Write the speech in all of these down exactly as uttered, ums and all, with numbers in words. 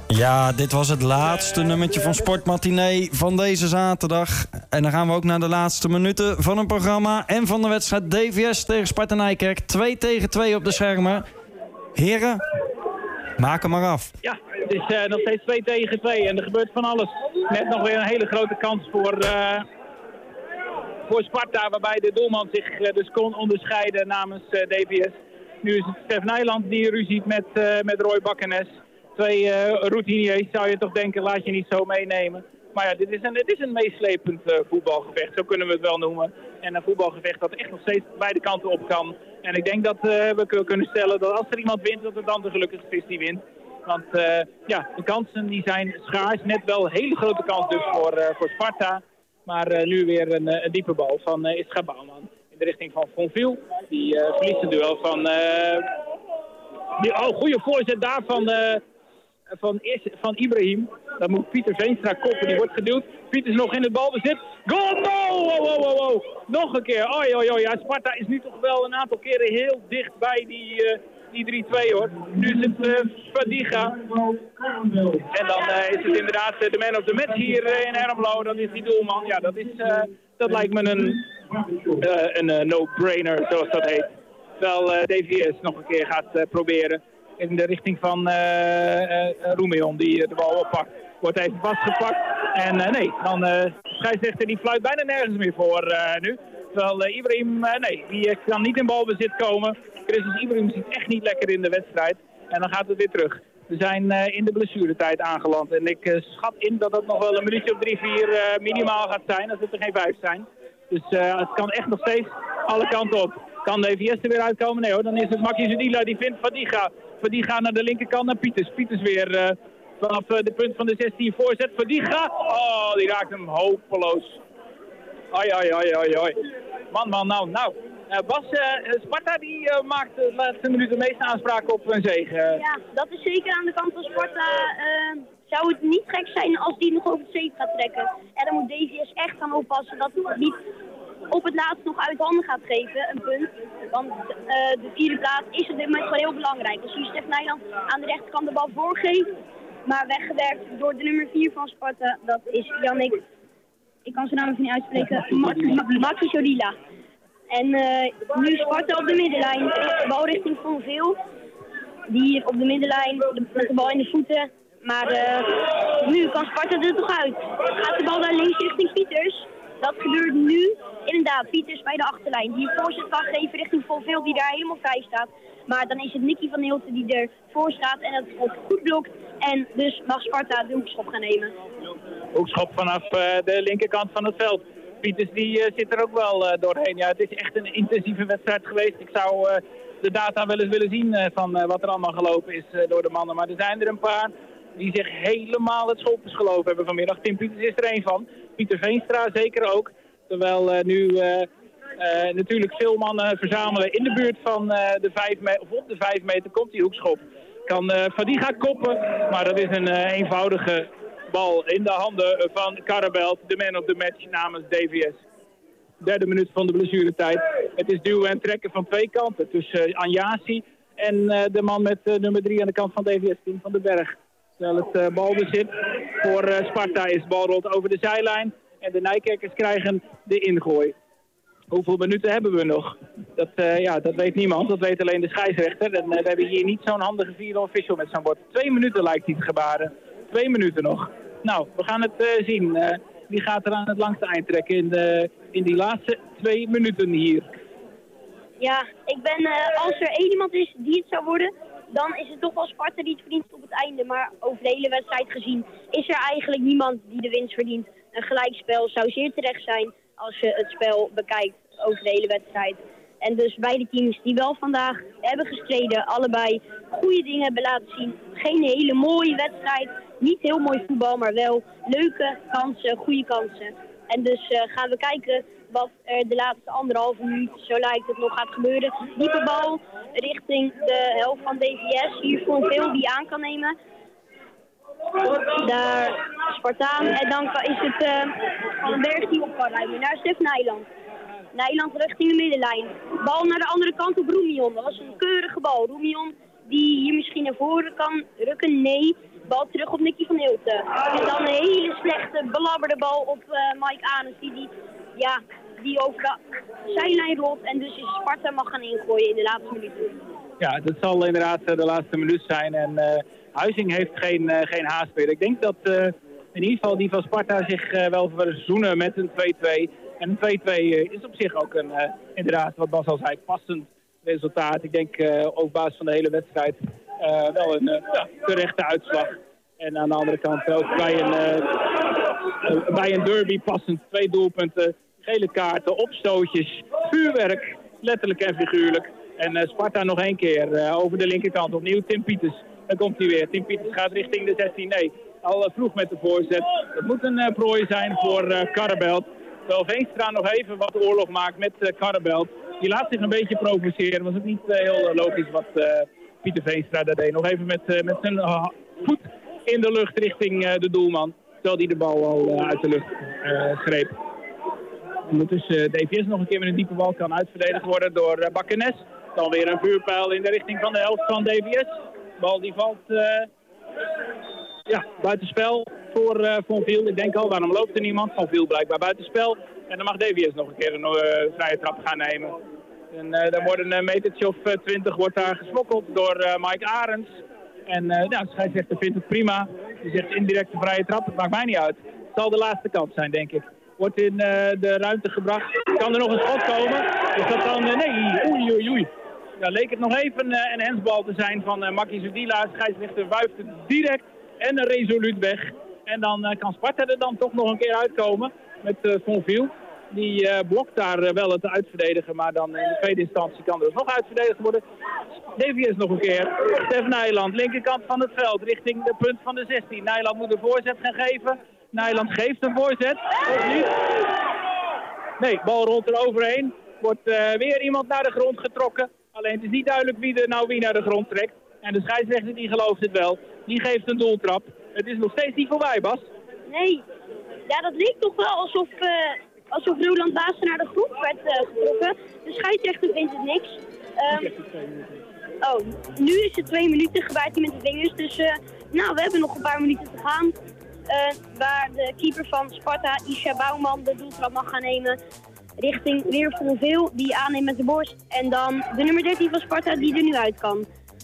Ja, dit was het laatste nummertje van Sportmatinee van deze zaterdag. En dan gaan we ook naar de laatste minuten van het programma en van de wedstrijd D V S tegen Sparta Nijkerk. twee tegen twee op de schermen. Heren, maak hem maar af. Ja, het is uh, nog steeds twee tegen twee en er gebeurt van alles. Net nog weer een hele grote kans voor, uh, voor Sparta, waarbij de doelman zich uh, dus kon onderscheiden namens uh, D V S. Nu is het Stef Nijland die ruziet met, uh, met Roy Bakkenes. Twee uh, routiniers zou je toch denken, laat je niet zo meenemen. Maar ja, dit is een, dit is een meeslepend uh, voetbalgevecht, zo kunnen we het wel noemen. En een voetbalgevecht dat echt nog steeds beide kanten op kan. En ik denk dat uh, we kunnen stellen dat als er iemand wint, dat het dan de gelukkigste is die wint. Want uh, ja, de kansen die zijn schaars. Net wel een hele grote kans dus voor, uh, voor Sparta. Maar uh, nu weer een, een diepe bal van uh, Ischa Bouwman. In de richting van Fonville. Die uh, verliest het duel van... Uh, die, oh, goede voorzet daar van... Uh, Van, Is, van Ibrahim. Dan moet Pieter Veenstra koppen, die wordt geduwd. Pieter is nog in het balbezit. Goal! No! Wow, wow, wow, wow. Nog een keer. Oi, oi, oi. Ja, Sparta is nu toch wel een aantal keren heel dicht bij die, uh, die drie twee hoor. Nu is het uh, Fadiga. En dan uh, is het inderdaad uh, de man of the match hier uh, in Ermelo. Dat is die doelman. Ja, dat, is, uh, dat lijkt me een, uh, een uh, no-brainer, zoals dat heet. Terwijl uh, D V S nog een keer gaat uh, proberen. In de richting van uh, uh, Roemion die uh, de bal oppakt. Wordt even vastgepakt. En uh, nee, dan uh, de scheidsrechter die fluit bijna nergens meer voor uh, nu. Terwijl uh, Ibrahim, uh, nee, die uh, kan niet in balbezit komen. Christus Ibrahim zit echt niet lekker in de wedstrijd. En dan gaat het weer terug. We zijn uh, in de blessuretijd aangeland. En ik uh, schat in dat het nog wel een minuutje of drie, vier uh, minimaal gaat zijn. Als het er geen vijf zijn. Dus uh, het kan echt nog steeds alle kanten op. Kan de V S er weer uitkomen? Nee hoor, dan is het Maki Zudila die vindt Fadiga. Fadiga naar de linkerkant naar Pieters. Pieters weer uh, vanaf uh, de punt van de zestien voorzet. Fadiga, oh die raakt hem hopeloos. Ai, ai, ai, ai, ai. Man, man, nou, nou. Uh, Bas, uh, Sparta die uh, maakt de laatste minuten de meeste aanspraken op een zege. Ja, dat is zeker aan de kant van Sparta. Uh, zou het niet gek zijn als die nog over het zeep gaat trekken. En dan moet D V S echt gaan oppassen dat het niet op het laatst nog uit handen gaat geven, een punt. Want uh, de vierde plaats is op dit moment gewoon heel belangrijk. Dus nu Stef Nijland aan de rechterkant de bal voorgeeft, maar weggewerkt door de nummer vier van Sparta. Dat is Yannick, ik kan zijn naam even niet uitspreken, Maxi Jodila. En uh, nu Sparta op de middenlijn, de bal richting Van Veel. Die op de middenlijn, de, met de bal in de voeten. Maar uh, nu kan Sparta er toch uit. Gaat de bal naar links richting Pieters. Dat gebeurt nu. Inderdaad, Pieters bij de achterlijn. Die een voorzet kan geven richting Van Veel die daar helemaal vrij staat. Maar dan is het Nicky van Hilten die ervoor staat en dat wordt goed blokt. En dus mag Sparta de hoekschop gaan nemen. Hoekschop vanaf uh, de linkerkant van het veld. Pieters die uh, zit er ook wel uh, doorheen. Ja, het is echt een intensieve wedstrijd geweest. Ik zou uh, de data wel eens willen zien uh, van uh, wat er allemaal gelopen is uh, door de mannen. Maar er zijn er een paar die zich helemaal het schoolpers gelopen hebben vanmiddag. Tim Pieters is er een van. Pieter Veenstra zeker ook. Terwijl uh, nu uh, uh, natuurlijk veel mannen verzamelen in de buurt van uh, de vijf meter, of op de vijf meter komt die hoekschop. Kan uh, Fadiga koppen, maar dat is een uh, eenvoudige bal in de handen van Karabelt, de man of the match namens D V S. Derde minuut van de blessuretijd. Het is duwen en trekken van twee kanten tussen uh, Anjasi en uh, de man met uh, nummer drie aan de kant van D V S, Tim van den Berg. Terwijl het uh, balbezit voor uh, Sparta is. Bal rolt over de zijlijn en de Nijkerkers krijgen de ingooi. Hoeveel minuten hebben we nog? Dat, uh, ja, dat weet niemand, dat weet alleen de scheidsrechter. En uh, we hebben hier niet zo'n handige vierde official met zo'n bord. Twee minuten lijkt hij te gebaren. Twee minuten nog. Nou, we gaan het uh, zien. Uh, wie gaat er aan het langste eind trekken in, de, in die laatste twee minuten hier? Ja, ik ben, uh, als er één iemand is die het zou worden, dan is het toch wel Sparta die het verdient op het einde. Maar over de hele wedstrijd gezien is er eigenlijk niemand die de winst verdient. Een gelijkspel zou zeer terecht zijn als je het spel bekijkt over de hele wedstrijd. En dus beide teams die wel vandaag hebben gestreden, allebei goede dingen hebben laten zien. Geen hele mooie wedstrijd, niet heel mooi voetbal, maar wel leuke kansen, goede kansen. En dus uh, gaan we kijken wat er de laatste anderhalve minuut, zo lijkt het, nog gaat gebeuren. Diepe bal richting de helft van D V S, hier voor veel die aan kan nemen. Daar Spartaan en dan is het uh, Van den Berg die op kan rijden naar Stef Nijland. Nijland richting de middenlijn. Bal naar de andere kant op Roemion. Dat was een keurige bal. Roemion die hier misschien naar voren kan rukken? Nee. Bal terug op Nicky van Hilten. En dan een hele slechte, belabberde bal op uh, Mike Arends, die, die, ja, die over de zijlijn rolt en dus is Sparta mag gaan ingooien in de laatste minuten. Ja, dat zal inderdaad uh, de laatste minuut zijn en uh, Huizing heeft geen, uh, geen haast meer. Ik denk dat uh, in ieder geval die van Sparta zich uh, wel verzoenen met een twee-twee. En een twee-twee uh, is op zich ook een, uh, inderdaad, wat Bas al zei, passend resultaat. Ik denk uh, op basis van de hele wedstrijd uh, wel een uh, ja, terechte uitslag. En aan de andere kant ook bij een, uh, bij een derby passend. Twee doelpunten, gele kaarten, opstootjes, vuurwerk, letterlijk en figuurlijk. En uh, Sparta nog één keer uh, over de linkerkant. Opnieuw Tim Pieters. Daar komt hij weer. Tim Pieters gaat richting de zestien. Nee, al uh, vroeg met de voorzet. Het moet een uh, prooi zijn voor uh, Karrebelt. Terwijl Veenstra nog even wat oorlog maakt met uh, Karrebelt. Die laat zich een beetje provoceren. Was ook niet uh, heel logisch wat uh, Pieter Veenstra daar deed. Nog even met, uh, met zijn uh, voet in de lucht richting uh, de doelman. Terwijl hij de bal al uh, uit de lucht uh, greep. Ondertussen uh, D V S nog een keer met een diepe bal kan uitverdedigd worden door uh, Bakkenes. Dan weer een vuurpijl in de richting van de helft van D V S. De bal die valt uh, ja, buitenspel voor uh, Von Viel. Ik denk al, waarom loopt er niemand? Von Viel blijkbaar buitenspel. En dan mag D V S nog een keer een uh, vrije trap gaan nemen. En uh, dan wordt een metertje of uh, twintig wordt daar gesmokkeld door uh, Mike Arends. En uh, nou, de scheidsrechter vindt het prima. Die zegt indirecte vrije trap, het maakt mij niet uit. Het zal de laatste kans zijn, denk ik. Wordt in uh, de ruimte gebracht. Kan er nog een schot komen? Is dat dan... Uh, nee, oei, oei, oei. Ja, leek het nog even uh, een hensbal te zijn van uh, Makkie Zudila. Scheidsrechter wuift het direct en uh, resoluut weg. En dan uh, kan Sparta er dan toch nog een keer uitkomen met uh, Von Viel. Die uh, blokt daar uh, wel het uitverdedigen, maar dan in de tweede instantie kan er dus nog uitverdedigd worden. D V S nog een keer. Stef Nijland, linkerkant van het veld, richting de punt van de zestien. Nijland moet een voorzet gaan geven. Nijland geeft een voorzet, of niet? Nee, bal rolt er overheen. Wordt uh, weer iemand naar de grond getrokken. Alleen het is niet duidelijk wie er nou wie naar de grond trekt. En de scheidsrechter die gelooft het wel. Die geeft een doeltrap. Het is nog steeds niet voorbij, Bas. Nee, ja, dat leek toch wel alsof... Uh... Alsof Roland Baassen naar de groep werd uh, getrokken. De scheidsrechter vindt het niks. Um, oh, nu is het twee minuten, gebaart hij met de vingers. Dus uh, nou, we hebben nog een paar minuten te gaan. Uh, waar de keeper van Sparta, Isha Bouwman, de doeltrap mag gaan nemen. Richting weer Von Veel, die aanneemt met de borst. En dan de nummer dertien van Sparta, die er nu uit kan.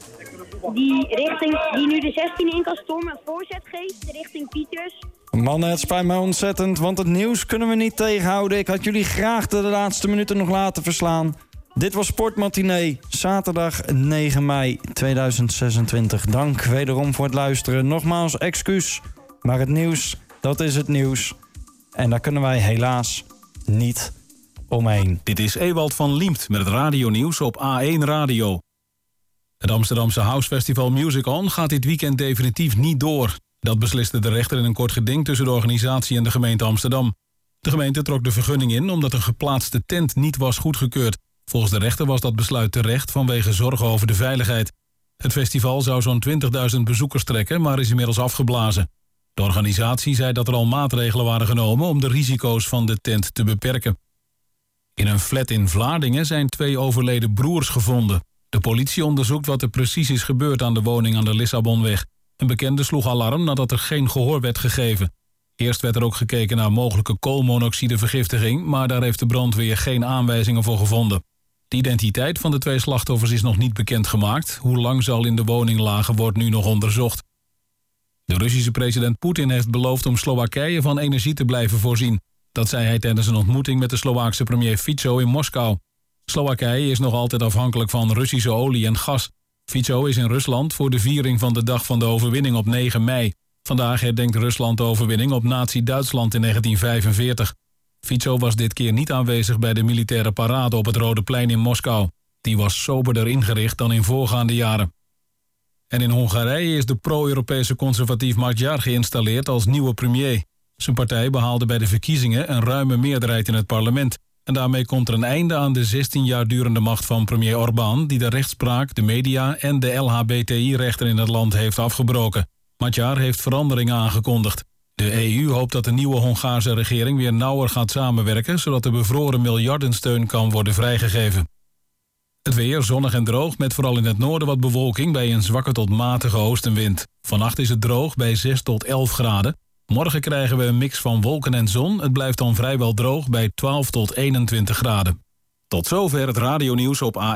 Die richting, die nu de zestien in kan stormen, een voorzet geeft richting Pieters. Mannen, het spijt mij ontzettend, want het nieuws kunnen we niet tegenhouden. Ik had jullie graag de laatste minuten nog laten verslaan. Dit was Sportmatinee, zaterdag negen mei tweeduizend zesentwintig. Dank wederom voor het luisteren. Nogmaals excuus, maar het nieuws, dat is het nieuws. En daar kunnen wij helaas niet omheen. Dit is Ewald van Liemt met het radionieuws op A één Radio. Het Amsterdamse House Festival Music On gaat dit weekend definitief niet door. Dat besliste de rechter in een kort geding tussen de organisatie en de gemeente Amsterdam. De gemeente trok de vergunning in omdat een geplaatste tent niet was goedgekeurd. Volgens de rechter was dat besluit terecht vanwege zorgen over de veiligheid. Het festival zou zo'n twintigduizend bezoekers trekken, maar is inmiddels afgeblazen. De organisatie zei dat er al maatregelen waren genomen om de risico's van de tent te beperken. In een flat in Vlaardingen zijn twee overleden broers gevonden. De politie onderzoekt wat er precies is gebeurd aan de woning aan de Lissabonweg. Een bekende sloeg alarm nadat er geen gehoor werd gegeven. Eerst werd er ook gekeken naar mogelijke koolmonoxidevergiftiging, maar daar heeft de brandweer geen aanwijzingen voor gevonden. De identiteit van de twee slachtoffers is nog niet bekendgemaakt. Hoe lang ze al in de woning lagen wordt nu nog onderzocht. De Russische president Poetin heeft beloofd om Slowakije van energie te blijven voorzien. Dat zei hij tijdens een ontmoeting met de Slovaakse premier Fico in Moskou. Slowakije is nog altijd afhankelijk van Russische olie en gas. Fico is in Rusland voor de viering van de dag van de overwinning op negen mei. Vandaag herdenkt Rusland de overwinning op Nazi-Duitsland in negentien vijfenveertig. Fico was dit keer niet aanwezig bij de militaire parade op het Rode Plein in Moskou. Die was soberder ingericht dan in voorgaande jaren. En in Hongarije is de pro-Europese conservatief Magyar geïnstalleerd als nieuwe premier. Zijn partij behaalde bij de verkiezingen een ruime meerderheid in het parlement. En daarmee komt er een einde aan de zestien jaar durende macht van premier Orbán, die de rechtspraak, de media en de L H B T I-rechten in het land heeft afgebroken. Magyar heeft veranderingen aangekondigd. De E U hoopt dat de nieuwe Hongaarse regering weer nauwer gaat samenwerken, zodat de bevroren miljardensteun kan worden vrijgegeven. Het weer zonnig en droog met vooral in het noorden wat bewolking bij een zwakke tot matige oostenwind. Vannacht is het droog bij zes tot elf graden. Morgen krijgen we een mix van wolken en zon. Het blijft dan vrijwel droog bij twaalf tot eenentwintig graden. Tot zover het radionieuws op A